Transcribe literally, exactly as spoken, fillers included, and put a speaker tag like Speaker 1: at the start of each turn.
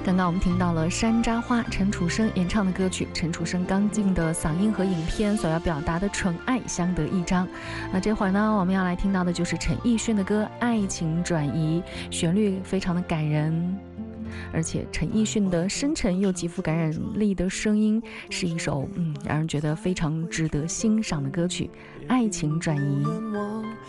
Speaker 1: 刚刚我们听到了山楂花陈楚生演唱的歌曲，陈楚生刚劲的嗓音和影片所要表达的纯爱相得益彰。那这会儿呢，我们要来听到的就是陈奕迅的歌《爱情转移》，旋律非常的感人，而且陈奕迅的深沉又极富感染力的声音，是一首嗯让人觉得非常值得欣赏的歌曲《爱情转移》。